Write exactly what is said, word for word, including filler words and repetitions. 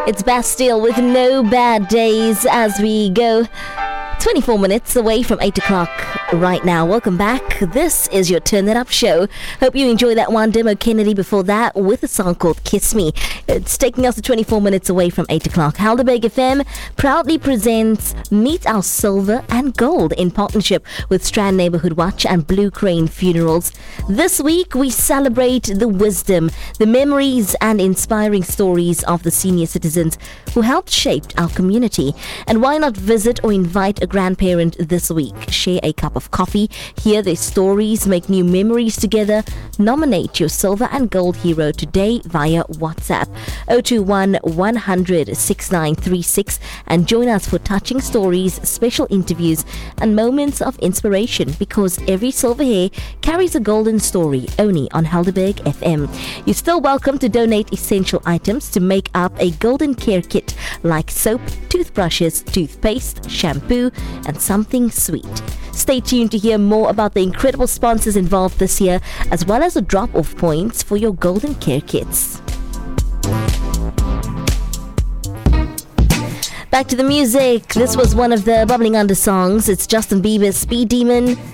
It's Bastille with No Bad Days as we go twenty-four minutes away from eight o'clock right now. Welcome back. This is your Turn That Up show. Hope you enjoy that one. Demo Kennedy before that with a song called Kiss Me. It's taking us to twenty-four minutes away from eight o'clock. Helderberg F M proudly presents Meet Our Silver and Gold in partnership with Strand Neighborhood Watch and Blue Crane Funerals. This week we celebrate the wisdom, the memories and inspiring stories of the senior citizens who helped shape our community. And why not visit or invite a grandparent this week? Share a cup of coffee, hear their stories, make new memories together. Nominate your silver and gold hero today via WhatsApp zero two one, one hundred, sixty-nine thirty-six and join us for touching stories, special interviews and moments of inspiration, because every silver hair carries a golden story, only on Helderberg F M. You're still welcome to donate essential items to make up a golden care kit like soap, toothbrushes, toothpaste, shampoo and something sweet. Stay tuned to hear more about the incredible sponsors involved this year, as well as the drop-off points for your golden care kits. Back to the music. This was one of the Bubbling Under songs. It's Justin Bieber's Speed Demon.